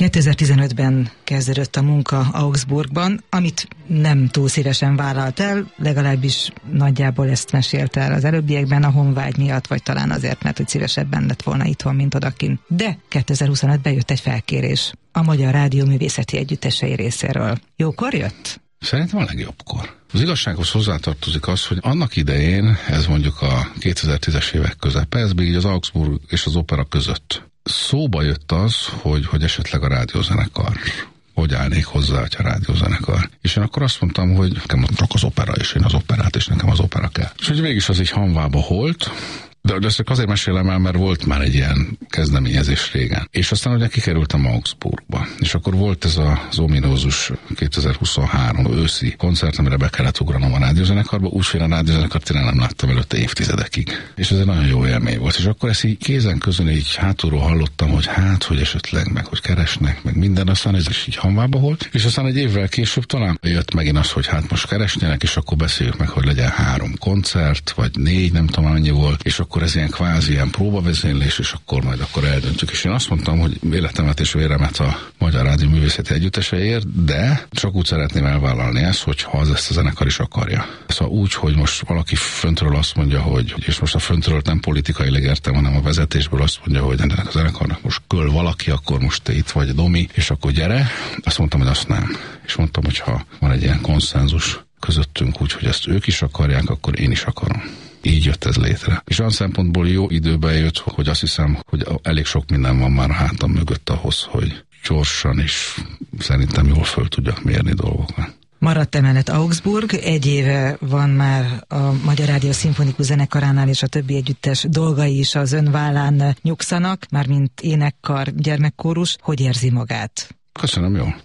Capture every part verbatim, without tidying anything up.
kétezer-tizenötben kezdődött a munka Augsburgban, amit nem túl szívesen vállalt el, legalábbis nagyjából ezt mesélte el az előbbiekben a honvágy miatt, vagy talán azért, mert hogy szívesebben lett volna itthon, mint odakint. De kétezer-huszonötben jött egy felkérés a Magyar Rádió Művészeti Együttesei részéről. Jókor jött? Szerintem a legjobbkor. Az igazsághoz hozzátartozik az, hogy annak idején, ez mondjuk a kétezer-tízes évek közepe, ez még így az Augsburg és az opera között. Szóba jött az, hogy, hogy esetleg a rádiózenekar, hogy állnék hozzá, hogy a rádiózenekar. És én akkor azt mondtam, hogy nekem csak az opera, és én az operát, és nekem az opera kell. És hogy mégis az így hanvába holt, de ezt azért mesélem el, mert volt már egy ilyen kezdeményezés régen. És aztán ugye kikerültem Augsburgba. És akkor volt ez az ominózus kétezer-huszonhárom őszi koncert, amire be kellett ugranom a rádiózenekarba. Úgyhogy a rádiózenekart tényleg nem láttam előtte évtizedekig. És ez egy nagyon jó élmény volt. És akkor ezt így kézen közön így hátulról hallottam, hogy hát, hogy esetleg, meg hogy keresnek, meg minden. Aztán ez is így hanvába volt. És aztán egy évvel később talán jött megint az, hogy hát most keresnének, és akkor beszéljük meg, hogy legyen három koncert, vagy négy, nem tudom annyi volt. És akkor ez ilyen kvázi ilyen próbavezénylés, és akkor majd akkor eldöntjük. És én azt mondtam, hogy életemet és véremet a Magyar Rádió Művészeti Együtteseért, de csak úgy szeretném elvállalni ezt, hogyha az ezt a zenekar is akarja. Szóval úgy, hogy most valaki föntről azt mondja, hogy, és most a föntről nem politikailag értem, hanem a vezetésből azt mondja, hogy ennek a zenekarnak most köl valaki, akkor most te itt vagy, Domi, és akkor gyere. Azt mondtam, hogy azt nem. És mondtam, hogy ha van egy ilyen konszenzus közöttünk úgy, hogy ezt ők is akarják, akkor én is akarom. Így jött ez létre. És olyan szempontból jó időben jött, hogy azt hiszem, hogy elég sok minden van már a hátam mögött ahhoz, hogy gyorsan és szerintem jól föl tudjak mérni dolgokat. Maradt emellett Augsburg, egy éve van már a Magyar Rádió Szimfonikus Zenekaránál, és a többi együttes dolgai is az ön vállán nyugszanak, mármint énekkar, gyermekkórus. Hogy érzi magát? Köszönöm, jól.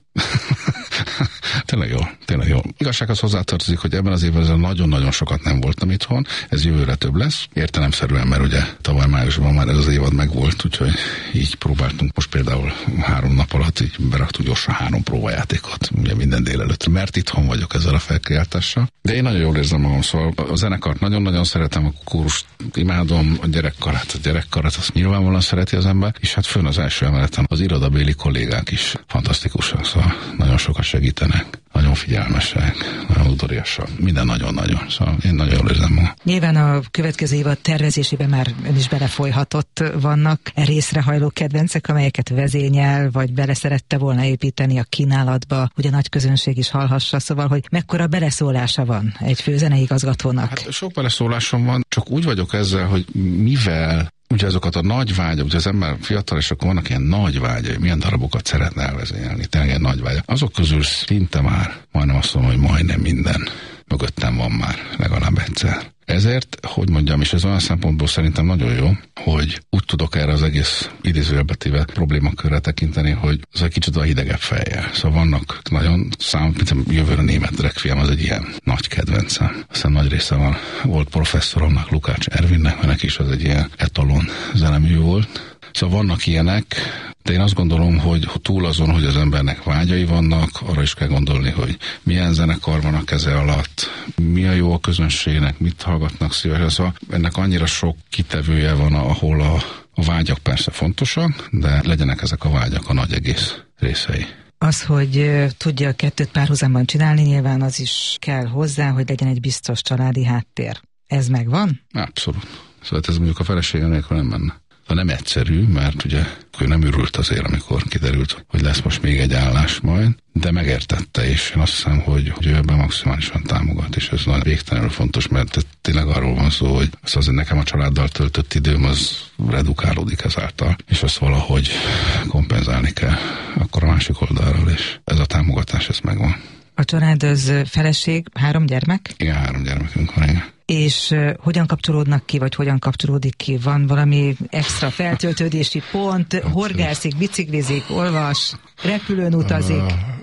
Tényleg jó, tényleg jó. Igazsághoz hozzátartozik, hogy ebben az évben nagyon-nagyon sokat nem voltam itthon, ez jövőre több lesz. Értelemszerűen, mert ugye tavaly májusban már ez az évad megvolt, úgyhogy így próbáltunk most például három nap alatt, így beraktuk gyorsan három próbajátékot, ugye minden délelőtt, mert itthon vagyok ezzel a felkiáltással. De én nagyon jól érzem magam, szóval a zenekart nagyon-nagyon szeretem, a kórust imádom, a gyerekkarát, a gyerekkarát, azt nyilvánvalóan szereti az ember, és hát fönn az első emeleten az irodabéli kollégák is fantasztikusak, szóval nagyon sokat segítenek, nagyon figyelmesek, nagyon udvariasak, minden nagyon-nagyon, szóval én nagyon jól érzem magam. Nyilván a következő évad tervezésében már ön is belefolyhatott, vannak részrehajló kedvencek, amelyeket vezényel, vagy bele szerette volna építeni a kínálatba, hogy a nagy közönség is hallhassa, szóval, hogy mekkora beleszólása van egy főzeneigazgatónak? Hát sok beleszólásom van, csak úgy vagyok ezzel, hogy mivel ugye azokat a nagy vágyak, ugye az ember fiatal, és akkor vannak ilyen nagy vágyai, milyen darabokat szeretne elvezényelni, tényleg ilyen nagy vágyak. Azok közül szinte már, majdnem azt mondom, hogy majdnem minden mögöttem van már legalább egyszer. Ezért, hogy mondjam, és ez olyan szempontból szerintem nagyon jó, hogy úgy tudok erre az egész idézőjelbetéve problémakörre tekinteni, hogy az egy kicsit a hidegebb fejjel. Szóval vannak nagyon szám, mint a jövőre német Dreckfilm, az egy ilyen nagy kedvencem. Aztán nagy része van, volt professzoromnak, Lukács Ervinnek, mert neki is az egy ilyen etalon zenemű volt. Szóval vannak ilyenek, de én azt gondolom, hogy túl azon, hogy az embernek vágyai vannak, arra is kell gondolni, hogy milyen zenekar van a keze alatt, mi a jó a közönségnek, mit hallgatnak szívesen. Szóval ennek annyira sok kitevője van, ahol a, a vágyak persze fontosak, de legyenek ezek a vágyak a nagy egész részei. Az, hogy tudja a kettőt párhuzamban csinálni, nyilván az is kell hozzá, hogy legyen egy biztos családi háttér. Ez megvan? Abszolút. Szóval ez mondjuk a feleségem nélkül nem menne. De nem egyszerű, mert ugye ő nem örült azért, amikor kiderült, hogy lesz most még egy állás majd, de megértette, és én azt hiszem, hogy, hogy ő ebben maximálisan támogat, és ez nagyon végtelenül fontos, mert tényleg arról van szó, hogy az azért nekem a családdal töltött időm az redukálódik ezáltal, és azt valahogy kompenzálni kell akkor a másik oldalról, és ez a támogatás, ez megvan. A család az feleség, három gyermek? Igen, három gyermekünk van, igen. És uh, hogyan kapcsolódnak ki, vagy hogyan kapcsolódik ki? Van valami extra feltöltődési pont, horgászik, biciklizik, olvas, repülőn utazik?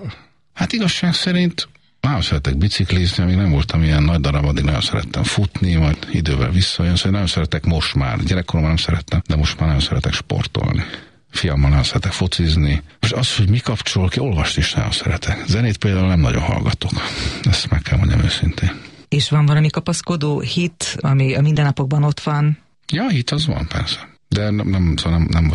Hát igazság szerint nagyon szeretek biciklizni, amíg nem voltam ilyen nagy darab, addig nagyon szerettem futni, majd idővel visszajön, szóval nagyon szeretek most már, gyerekkoromban nem szerettem, de most már nagyon szeretek sportolni. Fiammal nagyon szeretek focizni. Most az, hogy mi kapcsol ki, olvasni is nagyon szeretek. Zenét például nem nagyon hallgatok. Ezt meg kell mondjam őszintén. És van valami kapaszkodó hit, ami a mindennapokban ott van? Ja, hit az van persze. De nem, nem, szóval nem, nem